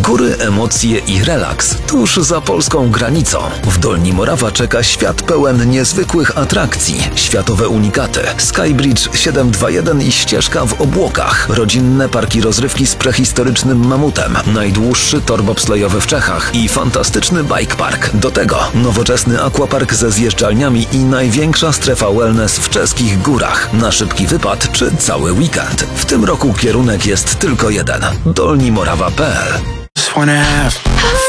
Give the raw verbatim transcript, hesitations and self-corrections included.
Góry, emocje i relaks tuż za polską granicą. W Dolni Morawa czeka świat pełen niezwykłych atrakcji. Światowe unikaty, Skybridge siedem dwa jeden i ścieżka w obłokach, rodzinne parki rozrywki z prehistorycznym mamutem, najdłuższy tor bobslejowy w Czechach i fantastyczny bike park. Do tego nowoczesny aquapark ze zjeżdżalniami i największa strefa wellness w czeskich górach. Na szybki wypad czy cały weekend. W tym roku kierunek jest tylko jeden. dolnimorawa kropka p l